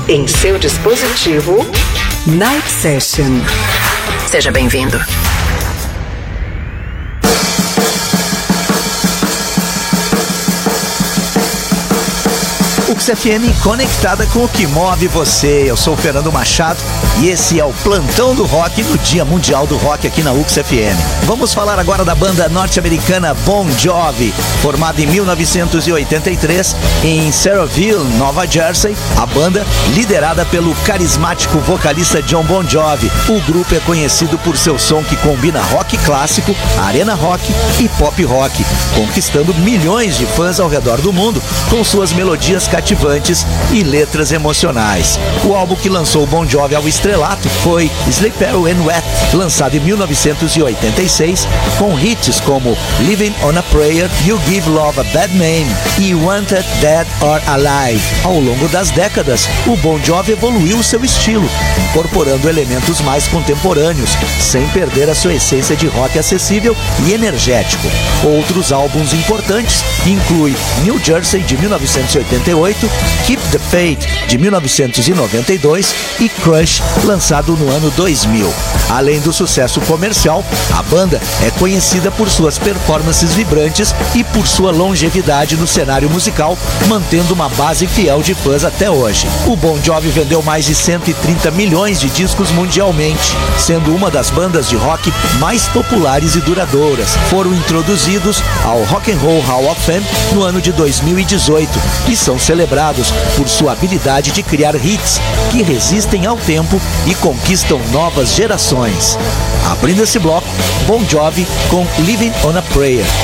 em seu dispositivo. Night Session. Seja bem-vindo. UXFM conectada com o que move você. Eu sou o Fernando Machado e esse é o Plantão do Rock no Dia Mundial do Rock aqui na UXFM. Vamos falar agora da banda norte-americana Bon Jovi, formada em 1983 em Saraville, Nova Jersey. A banda, liderada pelo carismático vocalista John Bon Jovi. O grupo é conhecido por seu som que combina rock clássico, arena rock e pop rock, conquistando milhões de fãs ao redor do mundo com suas melodias cativantes e letras emocionais. O álbum que lançou o Bon Jovi ao estrelato foi Sleepy and Wet, lançado em 1986, com hits como Living on a Prayer, You Give Love a Bad Name e Wanted Dead or Alive. Ao longo das décadas, o Bon Jovi evoluiu seu estilo, incorporando elementos mais contemporâneos, sem perder a sua essência de rock acessível e energético. Outros álbuns importantes incluem New Jersey, de 1988, Keep the Faith, de 1992 e Crush, lançado no ano 2000. Além do sucesso comercial, a banda é conhecida por suas performances vibrantes e por sua longevidade no cenário musical, mantendo uma base fiel de fãs até hoje. O Bon Jovi vendeu mais de 130 milhões de discos mundialmente, sendo uma das bandas de rock mais populares e duradouras. Foram introduzidos ao Rock and Roll Hall of Fame no ano de 2018 e são celebrados por sua habilidade de criar hits que resistem ao tempo e conquistam novas gerações. Abrindo esse bloco, Bon Jovi com Living on a Prayer.